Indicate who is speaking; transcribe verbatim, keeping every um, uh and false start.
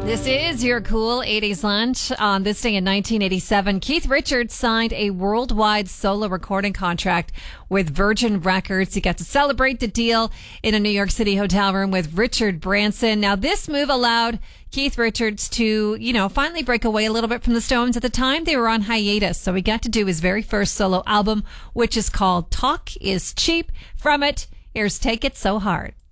Speaker 1: This is your cool eighties lunch. On this day in nineteen eighty-seven, Keith Richards signed a worldwide solo recording contract with Virgin Records. He got to celebrate the deal in a New York City hotel room with Richard Branson. Now, this move allowed Keith Richards to, you know, finally break away a little bit from the Stones. At the time, they were on hiatus, so he got to do his very first solo album, which is called Talk is Cheap. From it, here's Take It So Hard.